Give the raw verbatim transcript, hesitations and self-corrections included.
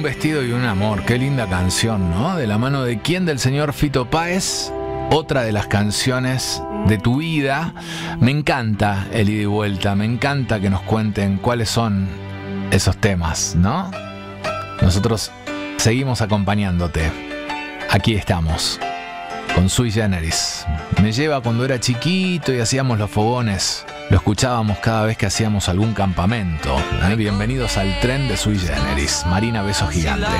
Un vestido y un amor, qué linda canción, ¿no? De la mano de quién, del señor Fito Páez, otra de las canciones de tu vida. Me encanta el ida y vuelta, me encanta que nos cuenten cuáles son esos temas, ¿no? Nosotros seguimos acompañándote. Aquí estamos, con Sui Generis. Me lleva cuando era chiquito y hacíamos los fogones. Lo escuchábamos cada vez que hacíamos algún campamento. ¿eh? Bienvenidos al tren de Sui Generis. Marina, beso gigante.